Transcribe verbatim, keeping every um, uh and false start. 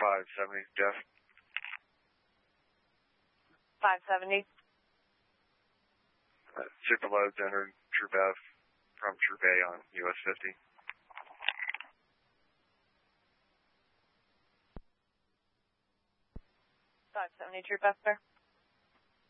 five seventy, Jeff. five seventy. Uh, Superloads entered Troop F from Troop A on U S fifty. five seventy, Troop F, sir.